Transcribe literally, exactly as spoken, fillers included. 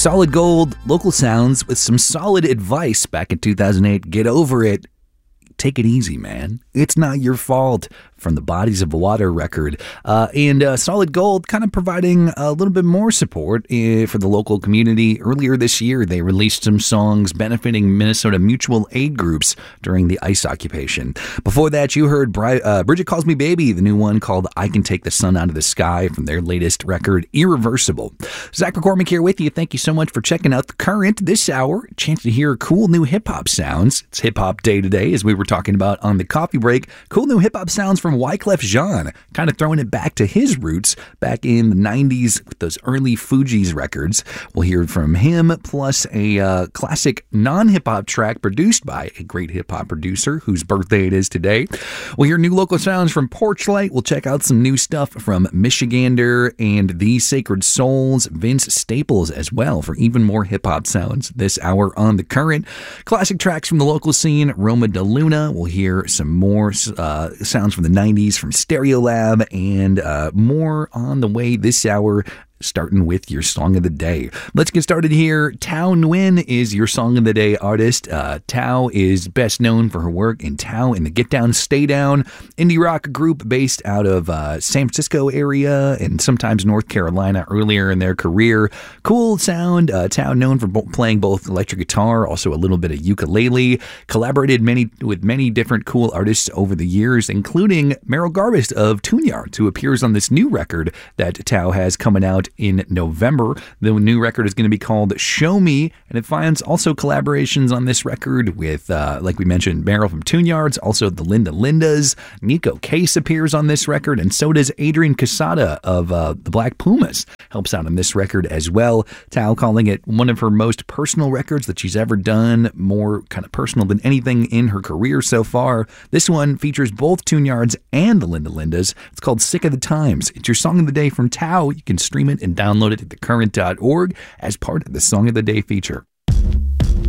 Solid Gold, local sounds with some solid advice back in two thousand eight. Get over it. Take it easy, man. It's not your fault. From the Bodies of Water record. Uh, and uh, Solid Gold kind of providing a little bit more support uh, for the local community. Earlier this year, they released some songs benefiting Minnesota mutual aid groups during the ICE occupation. Before that, you heard Bri- uh, Bridget Calls Me Baby, the new one called I Can Take the Sun Out of the Sky from their latest record, Irreversible. Zach McCormick here with you. Thank you so much for checking out The Current this hour. A chance to hear cool new hip-hop sounds. It's hip-hop day today, as we were talking about on the coffee break. Cool new hip-hop sounds from Wyclef Jean, kind of throwing it back to his roots back in the nineties with those early Fugees records. We'll hear from him, plus a uh, classic non-hip-hop track produced by a great hip-hop producer whose birthday it is today. We'll hear new local sounds from Porchlight. We'll check out some new stuff from Michigander and The Sacred Souls, Vince Staples as well for even more hip-hop sounds this hour on The Current. Classic tracks from the local scene, Roma de Luna. We'll hear some more uh, sounds from the nineties from Stereolab, and uh, more on the way this hour, starting with your Song of the Day. Let's get started here. Tao Nguyen is your Song of the Day artist. Uh, Tao is best known for her work in Tao and the Get Down, Stay Down indie rock group based out of uh, San Francisco area and sometimes North Carolina earlier in their career. Cool sound. Uh, Tao known for bo- playing both electric guitar, also a little bit of ukulele. Collaborated many with many different cool artists over the years, including Meryl Garbus of Tune Yards, who appears on this new record that Tao has coming out in November. The new record is going to be called Show Me, and it finds also collaborations on this record with, uh, like we mentioned, Meryl from Tune Yards, also the Linda Lindas. Nico Case appears on this record, and so does Adrian Casada of uh, the Black Pumas, helps out on this record as well. Tao calling it one of her most personal records that she's ever done, more kind of personal than anything in her career so far. This one features both Tune Yards and the Linda Lindas. It's called Sick of the Times. It's your Song of the Day from Tao. You can stream it and download it at the current dot org as part of the Song of the Day feature.